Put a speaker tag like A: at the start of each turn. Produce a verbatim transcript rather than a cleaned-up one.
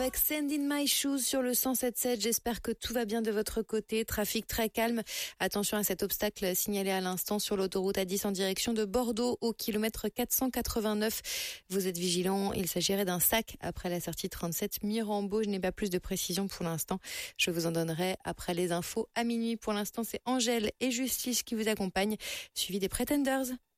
A: avec Sand in My Shoes sur le cent sept sept. J'espère que tout va bien de votre côté. Trafic très calme. Attention à cet obstacle signalé à l'instant sur l'autoroute A dix en direction de Bordeaux au kilomètre quatre cent quatre-vingt-neuf. Vous êtes vigilants. Il s'agirait d'un sac après la sortie trente-sept Mirambeau. Je n'ai pas plus de précision pour l'instant. Je vous en donnerai après les infos à minuit. Pour l'instant, c'est Angèle et Justice qui vous accompagnent, suivi des Pretenders.